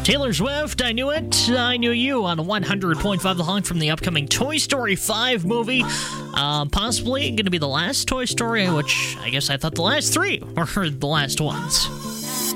Taylor Swift, I Knew It, I Knew You on 100.5 The Hunk from the upcoming Toy Story 5 movie. Possibly going to be the last Toy Story, which I guess I thought the last three were the last ones.